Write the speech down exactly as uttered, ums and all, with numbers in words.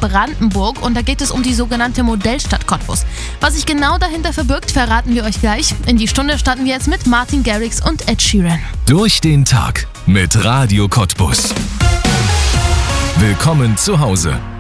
Brandenburg und da geht es um die sogenannte Modellstadt Cottbus. Was sich genau dahinter verbirgt, verraten wir euch gleich. In die Stunde starten wir jetzt mit Martin Garrix und Ed Sheeran. Durch den Tag mit Radio Cottbus. Willkommen zu Hause.